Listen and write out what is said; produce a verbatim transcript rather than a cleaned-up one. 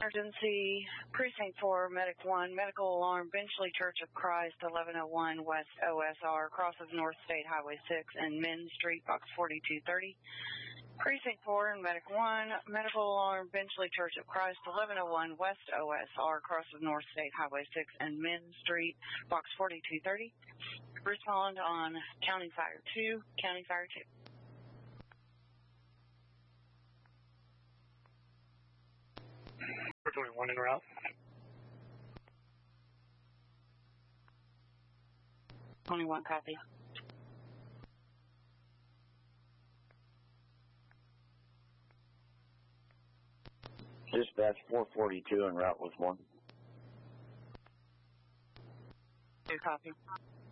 Emergency, Precinct four, Medic one, medical alarm, Benchley Church of Christ, eleven oh one West O S R, crosses North State Highway six and Min Street, box forty-two thirty. Precinct four, Medic one, medical alarm, Benchley Church of Christ, eleven oh one West O S R, crosses North State Highway six and Min Street, box forty-two thirty. Respond on County Fire two, County Fire two. four twenty-one en route. twenty-one, copy. Dispatch four forty-two en route with one. Two, copy.